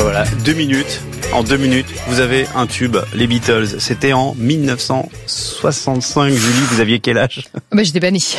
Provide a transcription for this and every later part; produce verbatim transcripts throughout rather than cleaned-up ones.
voilà, deux minutes. En deux minutes, vous avez un tube, les Beatles. C'était en dix-neuf cent soixante-cinq. Julie, vous aviez quel âge ? Bah, j'étais pas née.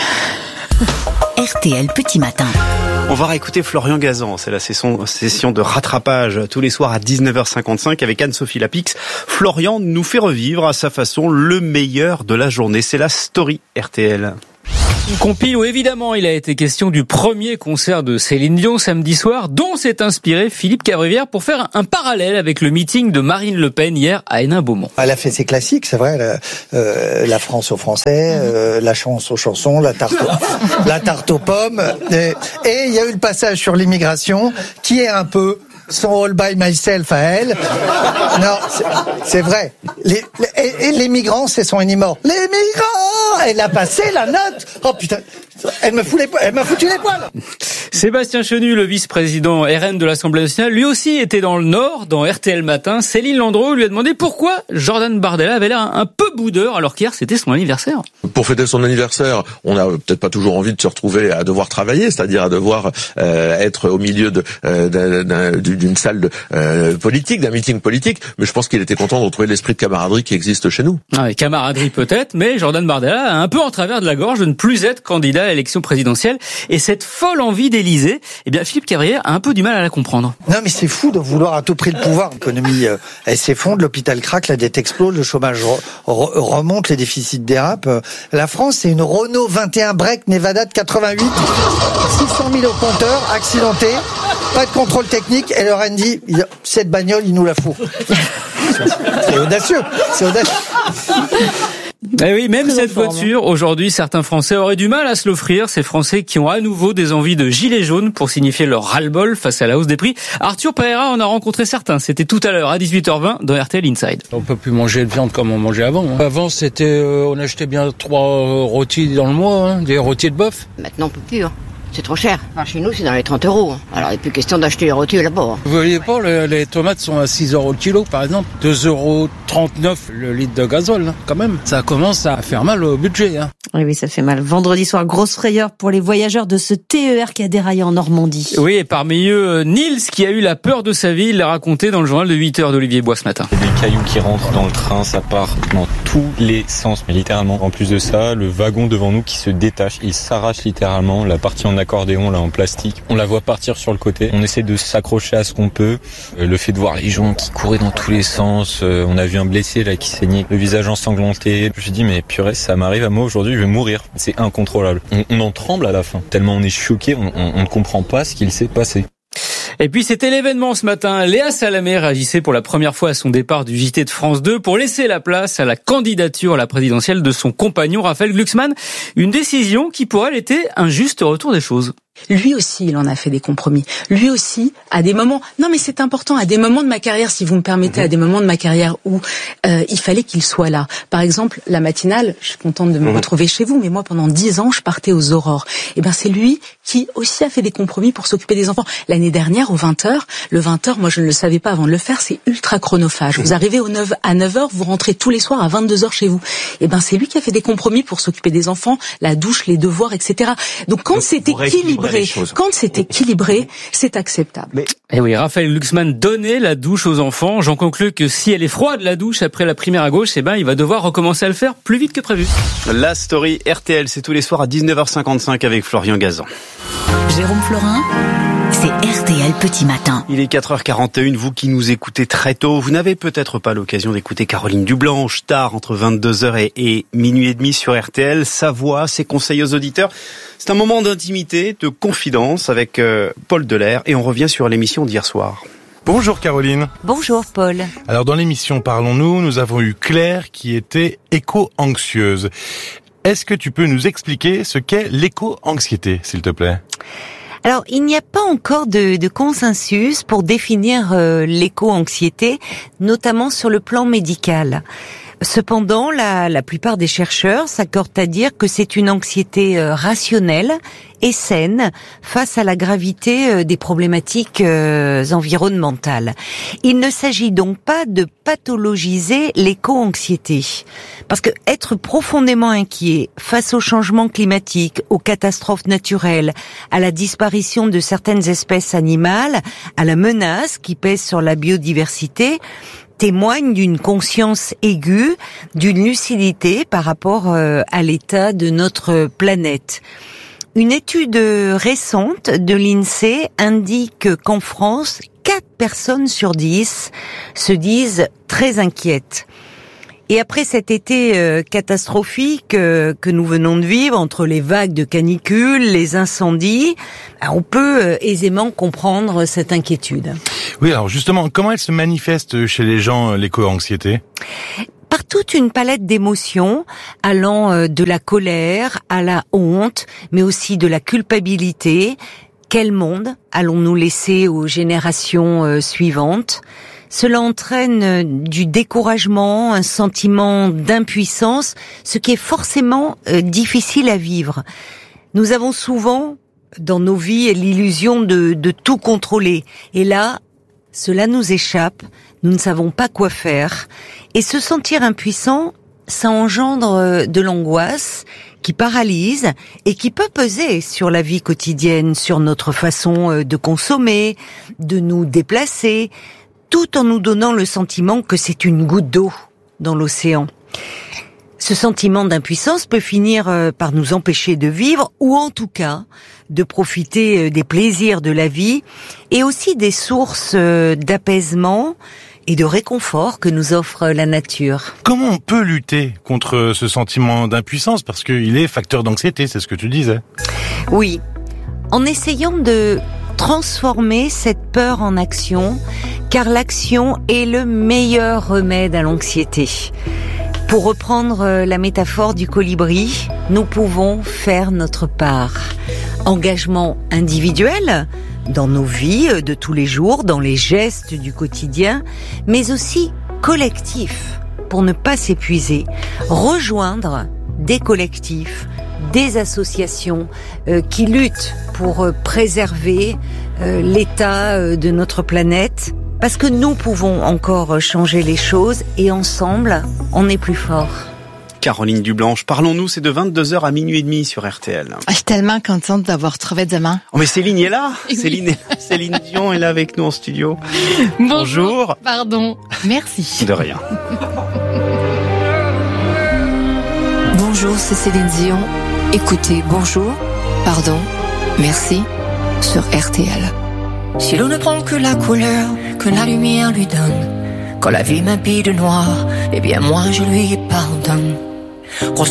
R T L Petit Matin. On va réécouter Florian Gazan. C'est la session, session de rattrapage tous les soirs à dix-neuf heures cinquante-cinq avec Anne-Sophie Lapix. Florian nous fait revivre à sa façon le meilleur de la journée. C'est la story R T L. Une compile où évidemment il a été question du premier concert de Céline Dion samedi soir, dont s'est inspiré Philippe Cavrivière pour faire un parallèle avec le meeting de Marine Le Pen hier à Hénin-Beaumont. Elle a fait ses classiques, c'est vrai, la, euh, la France aux Français, euh, la chance aux chansons, la tarte, la tarte aux pommes, et, et il y a eu le passage sur l'immigration qui est un peu son all by myself à elle. Non, c'est, c'est vrai. Les, les, et, et les migrants, c'est son ennemi mort. Les migrants! Elle a passé la note. Oh putain, elle me fout les poils, elle m'a foutu les poils. Sébastien Chenu, le vice-président R N de l'Assemblée nationale, lui aussi était dans le Nord, dans R T L Matin. Céline Landreau lui a demandé pourquoi Jordan Bardella avait l'air un peu boudeur alors qu'hier c'était son anniversaire. Pour fêter son anniversaire, on n'a peut-être pas toujours envie de se retrouver à devoir travailler, c'est-à-dire à devoir euh, être au milieu de, euh, d'un, d'un, d'une salle de, euh, politique, d'un meeting politique, mais je pense qu'il était content de retrouver l'esprit de camaraderie qui existe chez nous. Ah, camaraderie peut-être, mais Jordan Bardella a un peu en travers de la gorge de ne plus être candidat à l'élection présidentielle, et cette folle envie d'Élysée, eh bien Philippe Cavrivière a un peu du mal à la comprendre. Non mais c'est fou de vouloir à tout prix le pouvoir. L'économie, euh, elle s'effondre, l'hôpital craque, la dette explose, le chômage re- re- remonte, les déficits dérapent. La France, c'est une Renault vingt et un Break Nevada de quatre-vingt-huit, six cent mille au compteur, accidenté, pas de contrôle technique, et le R N dit, cette bagnole, il nous la fout. C'est audacieux, c'est audacieux. Eh oui, même cette voiture, aujourd'hui, certains Français auraient du mal à se l'offrir. Ces Français qui ont à nouveau des envies de gilets jaunes pour signifier leur ras-le-bol face à la hausse des prix. Arthur Pereira en a rencontré certains. C'était tout à l'heure à dix-huit heures vingt dans R T L Inside. On peut plus manger de viande comme on mangeait avant. Hein. Avant, c'était, euh, on achetait bien trois euh, rôtis dans le mois, hein, des rôtis de bœuf. Maintenant, on peut plus. Hein. C'est trop cher. Enfin, chez nous, c'est dans les trente euros. Alors, il n'est plus question d'acheter les rôtis là-bas. Hein. Vous voyez pas, les, les tomates sont à six euros le kilo, par exemple. deux euros trente-neuf le litre de gazole, hein, quand même. Ça commence à faire mal au budget. Hein. Oui, oui, ça fait mal. Vendredi soir, grosse frayeur pour les voyageurs de ce T E R qui a déraillé en Normandie. Oui, et parmi eux, Nils, qui a eu la peur de sa vie, il l'a raconté dans le journal de huit heures d'Olivier Bois ce matin. Il y a des cailloux qui rentrent dans le train, ça part dans tous les sens, mais littéralement. En plus de ça, le wagon devant nous qui se détache, il s'arrache littéralement, la partie en accordéon, là, en plastique. On la voit partir sur le côté. On essaie de s'accrocher à ce qu'on peut. Euh, le fait de voir les gens qui couraient dans tous les sens, euh, on a vu un blessé là qui saignait, le visage ensanglanté. Je me suis dit, mais purée, ça m'arrive à moi aujourd'hui, je vais mourir. C'est incontrôlable. On, on en tremble à la fin. Tellement on est choqué, on, on, on ne comprend pas ce qu'il s'est passé. Et puis c'était l'événement ce matin. Léa Salamé réagissait pour la première fois à son départ du J T de France deux pour laisser la place à la candidature à la présidentielle de son compagnon Raphaël Glucksmann. Une décision qui pour elle était un juste retour des choses. Lui aussi, il en a fait des compromis. Lui aussi, à des moments, non mais c'est important, à des moments de ma carrière, si vous me permettez, à des moments de ma carrière où euh, il fallait qu'il soit là. Par exemple, la matinale, je suis contente de me retrouver chez vous, mais moi pendant dix ans, je partais aux Aurores. Et ben c'est lui qui aussi a fait des compromis pour s'occuper des enfants. L'année dernière, aux vingt heures, le vingt heures, moi je ne le savais pas avant de le faire, c'est ultra chronophage. Vous arrivez au neuf, à neuf heures, vous rentrez tous les soirs à vingt-deux heures chez vous. Et ben c'est lui qui a fait des compromis pour s'occuper des enfants, la douche, les devoirs, et cetera. Donc quand Donc, c'est équilibré, quand c'est équilibré, c'est acceptable. Mais... Et oui, Raphaël Glucksmann donnait la douche aux enfants. J'en conclus que si elle est froide, la douche, après la primaire à gauche, eh ben, il va devoir recommencer à le faire plus vite que prévu. La story R T L, c'est tous les soirs à dix-neuf heures cinquante-cinq avec Florian Gazan. Jérôme Florin, c'est R T L Petit Matin. Il est quatre heures quarante et une, vous qui nous écoutez très tôt, vous n'avez peut-être pas l'occasion d'écouter Caroline Dublanche tard, entre vingt-deux heures et, et minuit et demi sur R T L. Sa voix, ses conseils aux auditeurs. C'est un moment d'intimité, de confidence avec euh, Paul Delair et on revient sur l'émission d'hier soir. Bonjour Caroline. Bonjour Paul. Alors dans l'émission Parlons-nous, nous avons eu Claire qui était éco-anxieuse. Est-ce que tu peux nous expliquer ce qu'est l'éco-anxiété, s'il te plaît ? Alors, il n'y a pas encore de, de consensus pour définir euh, l'éco-anxiété, notamment sur le plan médical. Cependant, la, la plupart des chercheurs s'accordent à dire que c'est une anxiété euh, rationnelle et saine face à la gravité euh, des problématiques euh, environnementales. Il ne s'agit donc pas de pathologiser l'éco-anxiété. Parce que être profondément inquiet face au changement climatique, aux catastrophes naturelles, à la disparition de certaines espèces animales, à la menace qui pèse sur la biodiversité, témoigne d'une conscience aiguë, d'une lucidité par rapport euh, à l'état de notre planète. Une étude récente de l'INSEE indique qu'en France, quatre personnes sur dix se disent très inquiètes. Et après cet été euh, catastrophique euh, que nous venons de vivre, entre les vagues de canicule, les incendies, on peut euh, aisément comprendre cette inquiétude. Oui, alors justement, comment elle se manifeste chez les gens, l'éco-anxiété ? Par toute une palette d'émotions, allant de la colère à la honte, mais aussi de la culpabilité. Quel monde allons-nous laisser aux générations suivantes ? Cela entraîne du découragement, un sentiment d'impuissance, ce qui est forcément difficile à vivre. Nous avons souvent, dans nos vies, l'illusion de, de tout contrôler. Et là, cela nous échappe, nous ne savons pas quoi faire. Et se sentir impuissant, ça engendre de l'angoisse qui paralyse et qui peut peser sur la vie quotidienne, sur notre façon de consommer, de nous déplacer, tout en nous donnant le sentiment que c'est une goutte d'eau dans l'océan. Ce sentiment d'impuissance peut finir par nous empêcher de vivre ou en tout cas de profiter des plaisirs de la vie et aussi des sources d'apaisement et de réconfort que nous offre la nature. Comment on peut lutter contre ce sentiment d'impuissance ? Parce qu'il est facteur d'anxiété, c'est ce que tu disais. Oui, en essayant de transformer cette peur en action, car l'action est le meilleur remède à l'anxiété. Pour reprendre la métaphore du colibri, nous pouvons faire notre part. Engagement individuel dans nos vies de tous les jours, dans les gestes du quotidien, mais aussi collectif pour ne pas s'épuiser. Rejoindre des collectifs, des associations euh, qui luttent pour euh, préserver euh, l'état euh, de notre planète. Parce que nous pouvons encore changer les choses et ensemble, on est plus fort. Caroline Dublanche, parlons-nous, c'est de vingt-deux heures à minuit et demi sur R T L. Je suis tellement contente d'avoir trouvé demain. Oh mais Céline est là, oui. Céline, est, Céline Dion est là avec nous en studio. Bonjour. Bonjour. Pardon, merci. De rien. Bonjour, c'est Céline Dion. Écoutez, bonjour, pardon, merci sur R T L. Si l'on ne prend que la couleur que la lumière lui donne, quand la vie m'habille de noir, eh bien moi je lui pardonne.